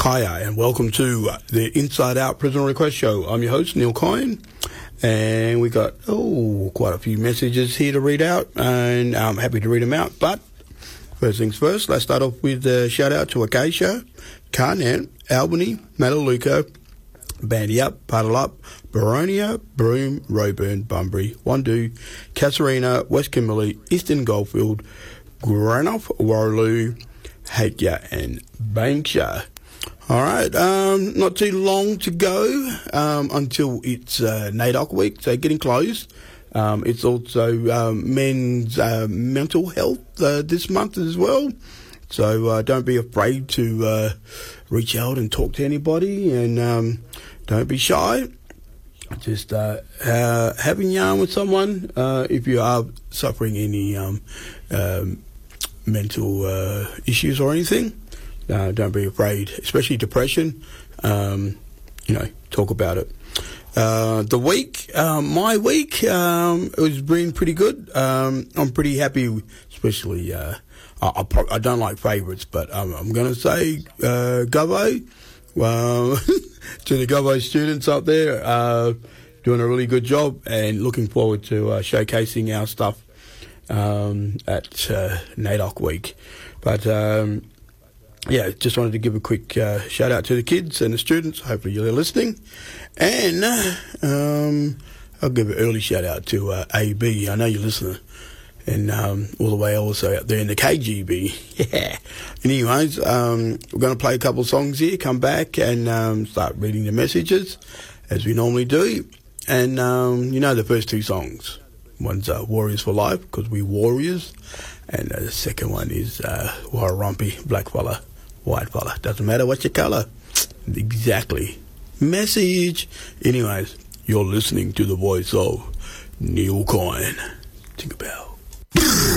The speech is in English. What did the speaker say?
Hiya and welcome to the Inside Out Prisoner Request Show. I'm your host, Neil Coyne, and we got quite a few messages here to read out, and I'm happy to read them out. But first things first, let's start off with a shout out to Acacia, Carnet, Albany, Melaleuca, Bandy Up, Puddle Up, Baronia, Broome, Roeburn, Bunbury, Wandoo, Casuarina, West Kimberley, Eastern Goldfield, Granoff, Warraloo, Hakea and Banksia. All right, not too long to go until it's NAIDOC week, so getting close. It's also men's mental health this month as well. So don't be afraid to reach out and talk to anybody, and don't be shy. Just having yarn with someone if you are suffering any mental issues or anything. Don't be afraid, especially depression. Talk about it. The week, my week, it was been pretty good. I'm pretty happy, especially, I don't like favourites, but I'm going to say Gubbo. To the Gubbo students up there, doing a really good job and looking forward to showcasing our stuff at NAIDOC week. But just wanted to give a quick shout out to the kids and the students. Hopefully you're listening. And I'll give an early shout out to AB. I know you're listening. And all the way also out there in the KGB. Yeah. Anyways, we're going to play a couple of songs here, come back and start reading the messages as we normally do. And the first two songs. One's Warriors for Life, because we warriors. And the second one is Warrumpy, black fella, white fella. Doesn't matter what your colour. Exactly. Message. Anyways, you're listening to the voice of Neil Coyne. Tinkerbell.